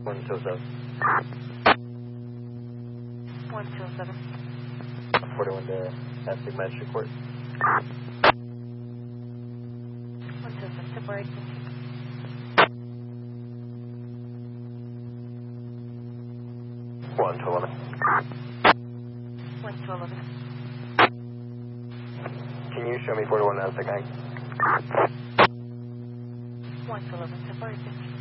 127. 127. 41 to Aztec Magistrate Court. 127, temporary. 1 to 11. 1 to 11. Can you show me 41 Aztec 9? 1 to 11, temporary.